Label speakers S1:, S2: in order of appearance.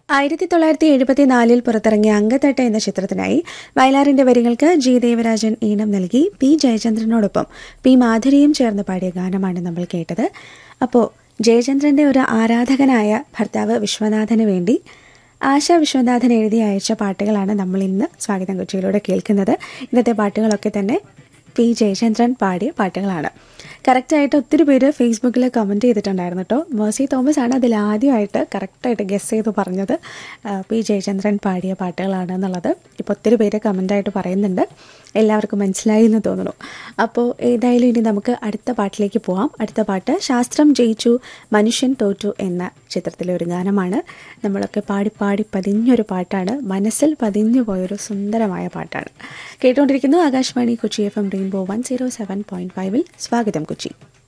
S1: 1974 പുറത്തിറങ്ങിയ അങ്കത്തട്ട് എന്ന ചിത്രത്തിനായി വയലാറിന്റെ വരികൾക്ക് ജി ദേവരാജൻ ഈണം നൽകി പി ജയചന്ദ്രനോടൊപ്പം പി മാധുരിയും ചേർന്ന് പാടിയ ഗാനമാണ് നമ്മൾ കേട്ടത്. അപ്പോൾ ജയചന്ദ്രന്റെ ഒരു ആരാധകനായ ഭർത്താവ് വിശ്വനാഥന് വേണ്ടി ആശ വിശ്വനാഥൻ എഴുതി അയച്ച പാട്ടുകളാണ് നമ്മൾ ഇന്ന് സ്വാഗതം കൊച്ചിയിലൂടെ കേൾക്കുന്നത്. ഇന്നത്തെ പാട്ടുകളൊക്കെ തന്നെ പി ജയചന്ദ്രൻ പാടിയ പാട്ടുകളാണ്. കറക്റ്റായിട്ട് ഒത്തിരി പേര് ഫേസ്ബുക്കിൽ കമൻറ്റ് ചെയ്തിട്ടുണ്ടായിരുന്നു കേട്ടോ. മേഴ്സി തോമസ് ആണ് അതിലാദ്യമായിട്ട് കറക്റ്റായിട്ട് ഗസ് ചെയ്ത് പറഞ്ഞത് പി ജയചന്ദ്രൻ പാടിയ പാട്ടുകളാണ് എന്നുള്ളത്. ഇപ്പോൾ ഒത്തിരി പേര് കമൻറ്റായിട്ട് പറയുന്നുണ്ട്. എല്ലാവർക്കും മനസ്സിലായി എന്ന് തോന്നുന്നു. അപ്പോൾ ഏതായാലും ഇനി നമുക്ക് അടുത്ത പാട്ടിലേക്ക് പോവാം. അടുത്ത പാട്ട് ശാസ്ത്രം ജയിച്ചു മനുഷ്യൻ തോറ്റു എന്ന ചിത്രത്തിലെ ഒരു ഗാനമാണ്. നമ്മളൊക്കെ പാടി പാടി പതിഞ്ഞൊരു പാട്ടാണ്, മനസ്സിൽ പതിഞ്ഞു പോയൊരു സുന്ദരമായ പാട്ടാണ്. കേട്ടുകൊണ്ടിരിക്കുന്നു ആകാശവാണി കൊച്ചി FM റെയിൻബോ 107.5 സ്വാഗതം കൊച്ചി.